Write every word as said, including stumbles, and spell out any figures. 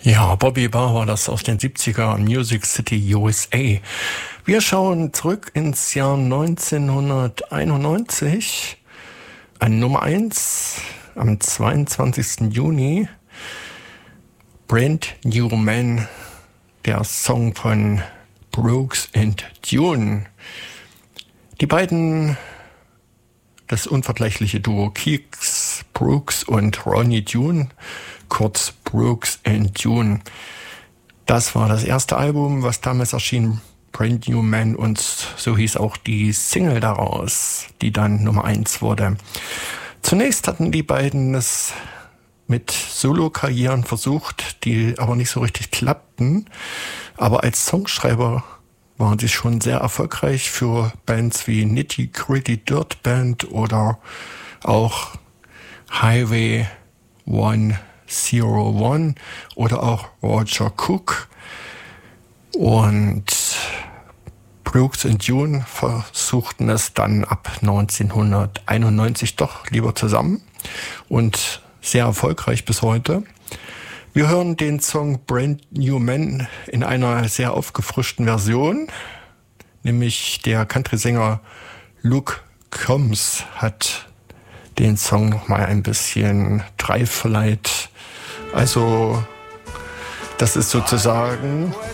Ja, Bobby Barr war das aus den siebziger, Music City, U S A. Wir schauen zurück ins Jahr neunzehnhunderteinundneunzig. An Nummer eins am zweiundzwanzigsten Juni. Brand New Man, der Song von Brooks and Dunn. Die beiden, das unvergleichliche Duo Keeks Brooks und Ronnie Dunn, kurz Brooks and Dunn. Das war das erste Album, was damals erschien, Brand New Man, und so hieß auch die Single daraus, die dann Nummer eins wurde. Zunächst hatten die beiden es mit Solo-Karrieren versucht, die aber nicht so richtig klappten. Aber als Songschreiber waren sie schon sehr erfolgreich für Bands wie Nitty Gritty Dirt Band oder auch Highway one zero one oder auch Roger Cook. Und Brooks and Dunn versuchten es dann ab neunzehnhunderteinundneunzig doch lieber zusammen und sehr erfolgreich bis heute. Wir hören den Song Brand New Man in einer sehr aufgefrischten Version, nämlich der Country-Sänger Luke Combs hat den Song noch mal ein bisschen dreif verleiht. Also das ist sozusagen